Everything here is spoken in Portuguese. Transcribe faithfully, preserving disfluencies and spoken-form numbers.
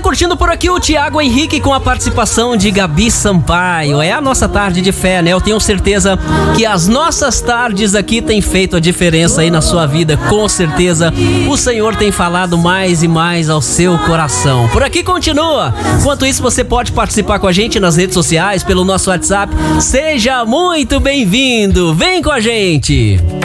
curtindo por aqui o Thiago Henrique com a participação de Gabi Sampaio. É a nossa tarde de fé, né? Eu tenho certeza que as nossas tardes aqui têm feito a diferença aí na sua vida. Com certeza o Senhor tem falado mais e mais ao seu coração. Por aqui continua. Enquanto isso, você pode participar com a gente nas redes sociais, pelo nosso WhatsApp. Seja muito bem-vindo. Vem com a gente.